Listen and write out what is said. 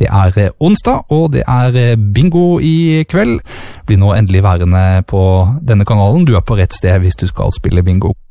Det onsdag, og det bingo i kveld. Blir nå endelig værende på denne kanalen. Du på rett sted hvis du skal spille bingo.